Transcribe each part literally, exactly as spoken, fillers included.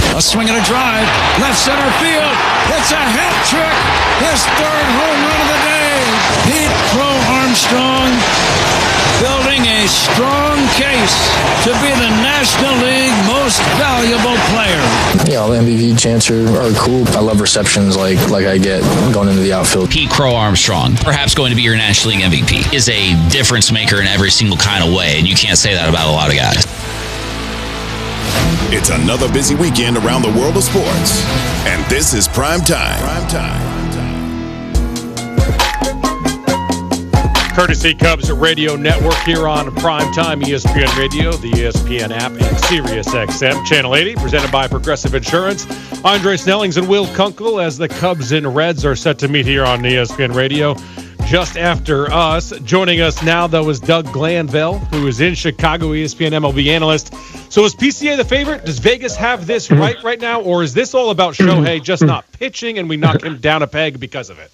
A swing and a drive. Left center field. It's a hat trick. His third home run of the day. Pete Crow Armstrong building a strong case to be the National League most valuable player. Yeah, all the M V P chants are, are cool. I love receptions like like I get going into the outfield. Pete Crow Armstrong, perhaps going to be your National League M V P, is a difference maker in every single kind of way, and you can't say that about a lot of guys. It's another busy weekend around the world of sports, and this is Prime Time. Prime Time. Courtesy Cubs Radio Network here on Primetime E S P N Radio, the E S P N app, and Sirius X M. Channel eighty, presented by Progressive Insurance. Andre Snellings and Will Kunkel as the Cubs and Reds are set to meet here on E S P N Radio just after us. Joining us now, though, is Doug Glanville, who is in Chicago, E S P N M L B analyst. So is P C A the favorite? Does Vegas have this right right now, or is this all about Shohei just not pitching and we knock him down a peg because of it?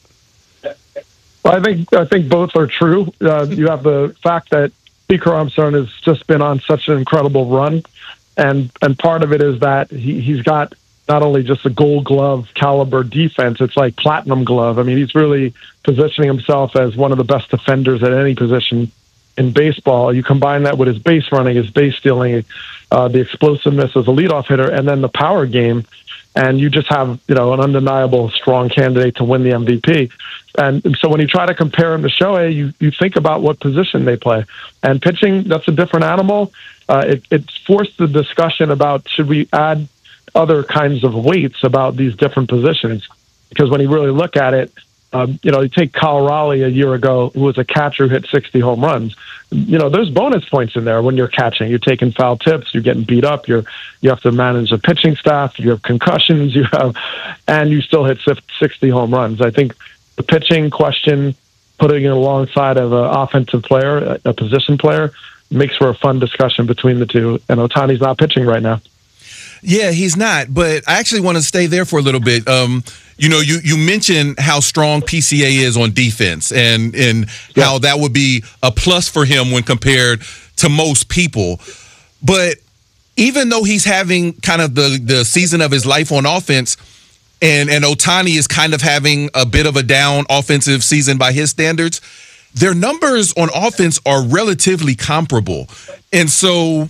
Well, I think I think both are true. Uh, you have the fact that Pete Crow Armstrong has just been on such an incredible run, and and part of it is that he, he's got not only just a Gold Glove caliber defense, it's like platinum glove. I mean, he's really positioning himself as one of the best defenders at any position in baseball. You combine that with his base running, his base stealing, uh, the explosiveness as a leadoff hitter, and then the power game, and you just have, you know, an undeniable strong candidate to win the M V P. And, and so when you try to compare him to Shohei, you, you think about what position they play. And pitching, that's a different animal. Uh, it, it's forced the discussion about should we add other kinds of weights about these different positions. Because when you really look at it, um, you know, you take Kyle Raleigh a year ago, who was a catcher who hit sixty home runs. You know, there's bonus points in there when you're catching. You're taking foul tips. You're getting beat up. You're you have to manage a pitching staff. You have concussions. You have, and you still hit sixty home runs. I think the pitching question, putting it alongside of an offensive player, a position player, makes for a fun discussion between the two. And Ohtani's not pitching right now. Yeah, he's not. But I actually want to stay there for a little bit. Um, you know, you, you mentioned how strong P C A is on defense and, and yeah. how that would be a plus for him when compared to most people. But even though he's having kind of the, the season of his life on offense, and, and Ohtani is kind of having a bit of a down offensive season by his standards, their numbers on offense are relatively comparable. And so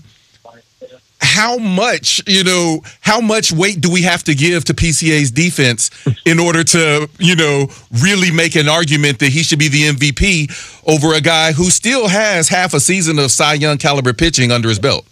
how much, you know, how much weight do we have to give to P C A's defense in order to, you know, really make an argument that he should be the M V P over a guy who still has half a season of Cy Young caliber pitching under his belt?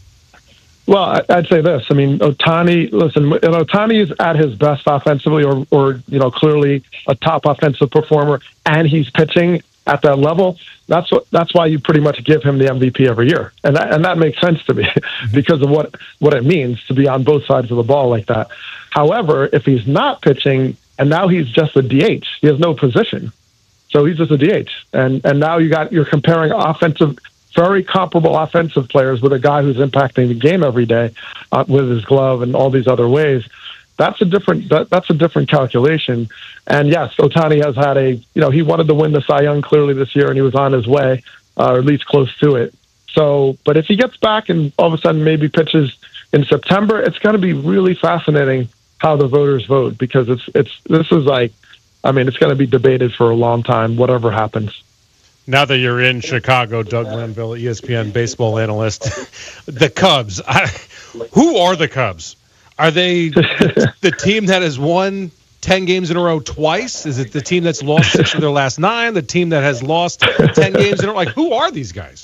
Well, I'd say this. I mean, Ohtani, listen, when Ohtani is at his best offensively or, or, you know, clearly a top offensive performer and he's pitching at that level, that's what, that's why you pretty much give him the M V P every year. And that, and that makes sense to me because of what, what it means to be on both sides of the ball like that. However, if he's not pitching and now he's just a D H, he has no position. So he's just a D H. And, and now you got, you're comparing offensive, very comparable offensive players with a guy who's impacting the game every day uh, with his glove and all these other ways. That's a different. That, that's a different calculation. And yes, Ohtani has had a. You know, he wanted to win the Cy Young clearly this year, and he was on his way, uh, or at least close to it. So, but if he gets back and all of a sudden maybe pitches in September, it's going to be really fascinating how the voters vote because it's it's this is like, I mean, it's going to be debated for a long time, whatever happens. Now that you're in Chicago, Doug Glanville, E S P N baseball analyst, the Cubs. I, who are the Cubs? Are they the, the team that has won ten games in a row twice? Is it the team that's lost six of their last nine? The team that has lost ten games in a row? Like, who are these guys?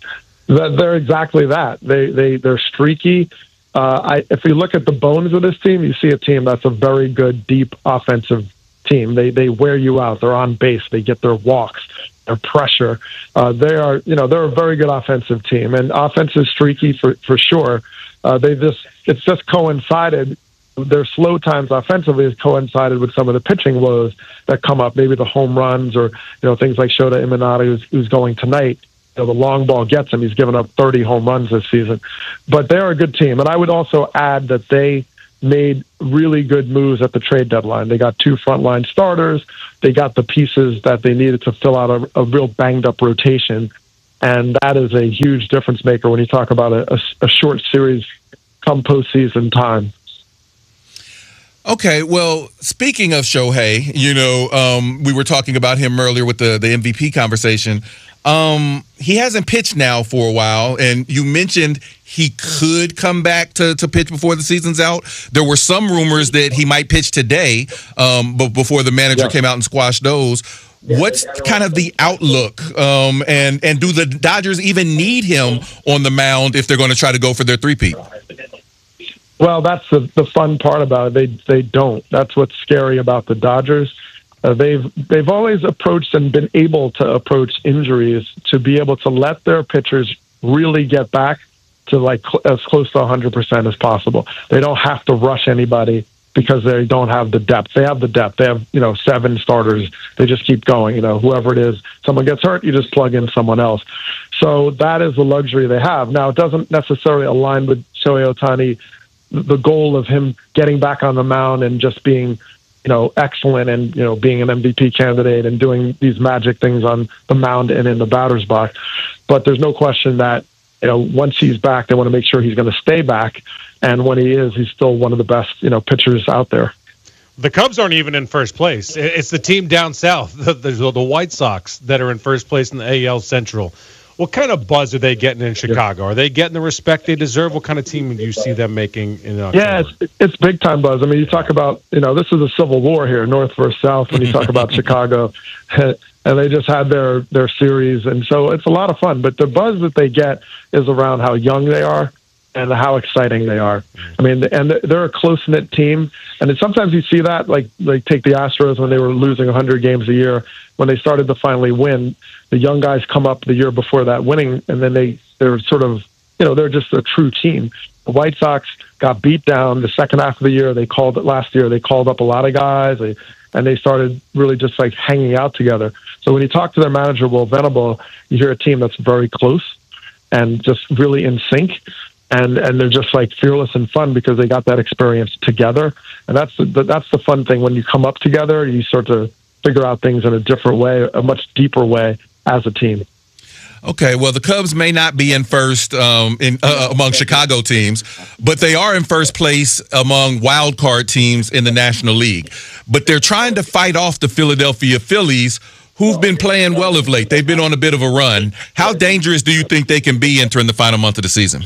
They're exactly that. They they they're streaky. Uh, I, if you look at the bones of this team, you see a team that's a very good, deep offensive team. They they wear you out. They're on base. They get their walks, their pressure. Uh, they are you know they're a very good offensive team, and offense is streaky for for sure. Uh, they just it's just coincided. Their slow times offensively has coincided with some of the pitching woes that come up. Maybe the home runs or you know things like Shota Imanaga, who's, who's going tonight. You know, the long ball gets him. He's given up thirty home runs this season. But they're a good team. And I would also add that they made really good moves at the trade deadline. They got two frontline starters. They got the pieces that they needed to fill out a, a real banged-up rotation. And that is a huge difference maker when you talk about a, a, a short series come postseason time. Okay, well, speaking of Shohei, you know, um, we were talking about him earlier with the, the M V P conversation. Um, he hasn't pitched now for a while, and you mentioned he could come back to, to pitch before the season's out. There were some rumors that he might pitch today, um, but before the manager yeah. came out and squashed those. What's kind of the outlook, um, and, and do the Dodgers even need him on the mound if they're going to try to go for their three-peat? Well, that's the, the fun part about it. They they don't. That's what's scary about the Dodgers. Uh, they've they've always approached and been able to approach injuries to be able to let their pitchers really get back to like cl- as close to one hundred percent as possible. They don't have to rush anybody because they don't have the depth. They have the depth. They have, you know, seven starters. They just keep going. You know, whoever it is, someone gets hurt, you just plug in someone else. So that is the luxury they have. Now, it doesn't necessarily align with Shohei Ohtani, the goal of him getting back on the mound and just being, you know, excellent and, you know, being an M V P candidate and doing these magic things on the mound and in the batter's box. But there's no question that, you know, once he's back, they want to make sure he's going to stay back. And when he is, he's still one of the best, you know, pitchers out there. The Cubs aren't even in first place. It's the team down south, the, the, the White Sox, that are in first place in the A L Central. What kind of buzz are they getting in Chicago? Are they getting the respect they deserve? What kind of team do you see them making in October? Yeah, it's, it's big time buzz. I mean, you talk about, you know, this is a civil war here, North versus South, when you talk about Chicago. And they just had their, their series. And so it's a lot of fun. But the buzz that they get is around how young they are and how exciting they are. I mean, and they're a close-knit team. And sometimes you see that, like, like take the Astros when they were losing one hundred games a year. When they started to finally win, the young guys come up the year before that winning, and then they, they're sort of, you know, they're just a true team. The White Sox got beat down the second half of the year. They called it last year. They called up a lot of guys, they, and they started really just like hanging out together. So when you talk to their manager, Will Venable, you hear a team that's very close and just really in sync. And and they're just like fearless and fun because they got that experience together. And that's the, that's the fun thing. When you come up together, you start to figure out things in a different way, a much deeper way as a team. Okay, well, the Cubs may not be in first um, in uh, among Chicago teams, but they are in first place among wild card teams in the National League. But they're trying to fight off the Philadelphia Phillies, who've been playing well of late. They've been on a bit of a run. How dangerous do you think they can be entering the final month of the season?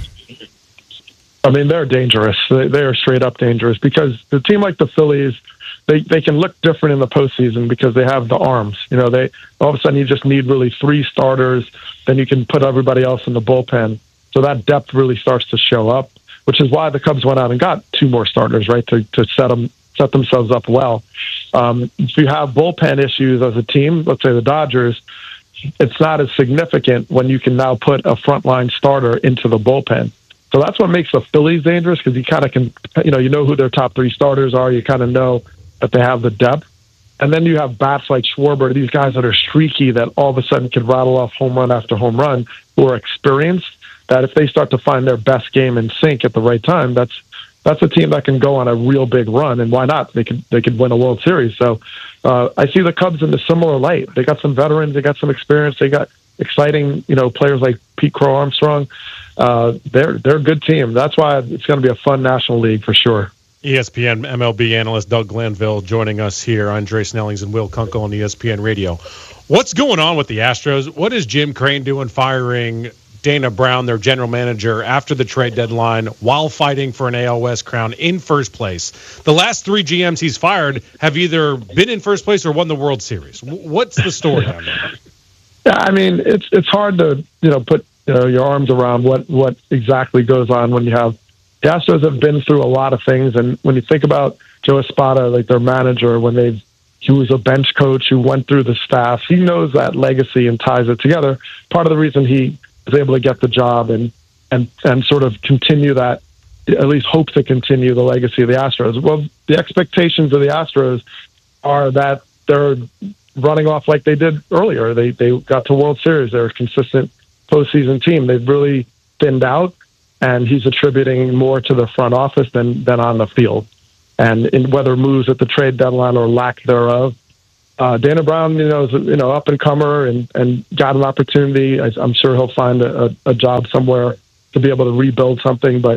I mean, they're dangerous. They, they are straight up dangerous because the team like the Phillies, they, they can look different in the postseason because they have the arms. You know, they all of a sudden you just need really three starters, then you can put everybody else in the bullpen. So that depth really starts to show up, which is why the Cubs went out and got two more starters, right, to, to set them set themselves up well. Um, if you have bullpen issues as a team, let's say the Dodgers, it's not as significant when you can now put a frontline starter into the bullpen. So that's what makes the Phillies dangerous because you kind of can, you know, you know who their top three starters are. You kind of know that they have the depth. And then you have bats like Schwarber, these guys that are streaky that all of a sudden can rattle off home run after home run, who are experienced, that if they start to find their best game in sync at the right time, that's that's a team that can go on a real big run. And why not? They could they could win a World Series. So uh, I see the Cubs in a similar light. They got some veterans. They got some experience. They got exciting, you know, players like Pete Crow Armstrong. Uh, they're they're a good team. That's why it's going to be a fun National League for sure. E S P N M L B analyst Doug Glanville joining us here. Andre Snellings and Will Kunkel on E S P N Radio. What's going on with the Astros? What is Jim Crane doing firing Dana Brown, their general manager, after the trade deadline while fighting for an A L West crown in first place? The last three G Ms he's fired have either been in first place or won the World Series. What's the story down there? Yeah, I mean, it's it's hard to, you know, put you know, your arms around what, what exactly goes on when you have the Astros have been through a lot of things. And when you think about Joe Espada, like their manager, when they've, he was a bench coach who went through the staff, he knows that legacy and ties it together. Part of the reason he was able to get the job and, and, and sort of continue that, at least hope to continue the legacy of the Astros. Well, the expectations of the Astros are that they're running off like they did earlier. They, they got to World Series. They're a consistent postseason team. They've really thinned out, and he's attributing more to the front office than than on the field. And in whether moves at the trade deadline or lack thereof, uh, Dana Brown, you know, is a, you know up and comer and and got an opportunity. I, I'm sure he'll find a, a job somewhere to be able to rebuild something. But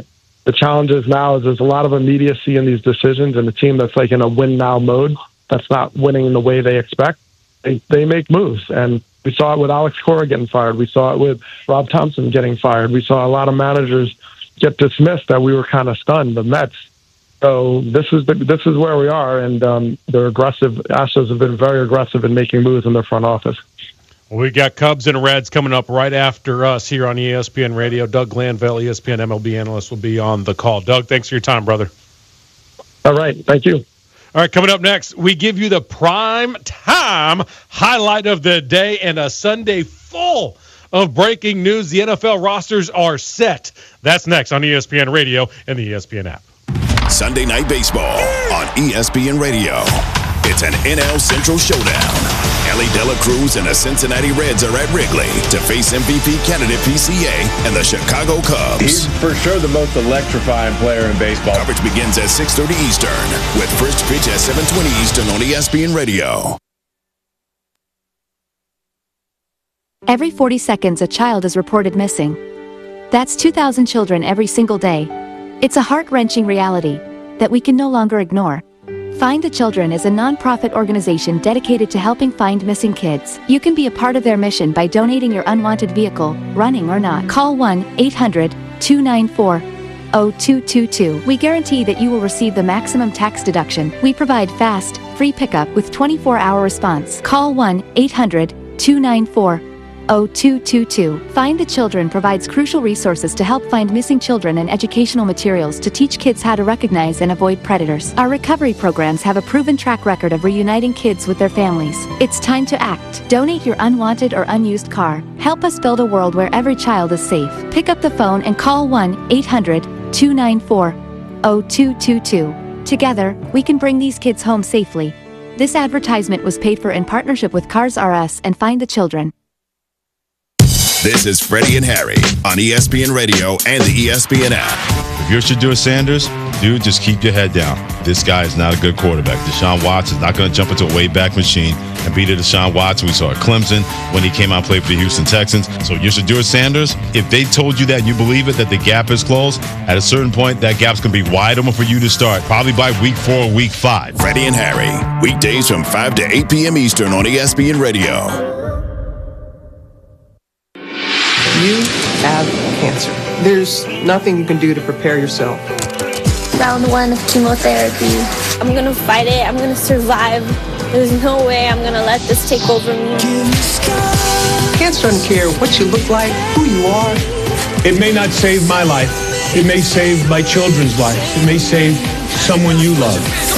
The challenge is now is there's a lot of immediacy in these decisions, and a team that's like in a win now mode, that's not winning in the way they expect, they, they make moves. And we saw it with Alex Cora getting fired. We saw it with Rob Thompson getting fired. We saw a lot of managers get dismissed that we were kind of stunned, the Mets. So this is the, this is where we are, and um, they're aggressive. Astros have been very aggressive in making moves in their front office. Well, we got Cubs and Reds coming up right after us here on E S P N Radio. Doug Glanville, E S P N M L B analyst, will be on the call. Doug, thanks for your time, brother. All right, thank you. All right, coming up next, we give you the prime time highlight of the day and a Sunday full of breaking news. The N F L rosters are set. That's next on E S P N Radio and the E S P N app. Sunday Night Baseball on E S P N Radio. It's an N L Central showdown. Ellie De La Cruz and the Cincinnati Reds are at Wrigley to face M V P candidate P C A and the Chicago Cubs. He's for sure the most electrifying player in baseball. Coverage begins at six thirty Eastern with first pitch at seven twenty Eastern on E S P N Radio. Every forty seconds, a child is reported missing. That's two thousand children every single day. It's a heart-wrenching reality that we can no longer ignore. Find the Children is a non-profit organization dedicated to helping find missing kids. You can be a part of their mission by donating your unwanted vehicle, running or not. Call one eight hundred two nine four oh two two two. We guarantee that you will receive the maximum tax deduction. We provide fast, free pickup with twenty-four hour response. Call one eight hundred two nine four oh two two two. Find the Children provides crucial resources to help find missing children and educational materials to teach kids how to recognize and avoid predators. Our recovery programs have a proven track record of reuniting kids with their families. It's time to act. Donate your unwanted or unused car. Help us build a world where every child is safe. Pick up the phone and call one eight hundred two nine four oh two two two. Together, we can bring these kids home safely. This advertisement was paid for in partnership with Cars R Us and Find the Children. This is Freddie and Harry on E S P N Radio and the E S P N app. If you're Shedeur Sanders, dude, just keep your head down. This guy is not a good quarterback. Deshaun Watson is not going to jump into a way-back machine and beat a Deshaun Watson we saw at Clemson when he came out and played for the Houston Texans. So you're Shedeur Sanders. If they told you that and you believe it, that the gap is closed, at a certain point, that gap's going to be wide open for you to start, probably by week four or week five. Freddie and Harry, weekdays from five to eight p.m. Eastern on E S P N Radio. You have cancer. There's nothing you can do to prepare yourself. Round one of chemotherapy. I'm gonna fight it. I'm gonna survive. There's no way I'm gonna let this take over me. Cancer doesn't care what you look like, who you are. It may not save my life. It may save my children's lives. It may save someone you love.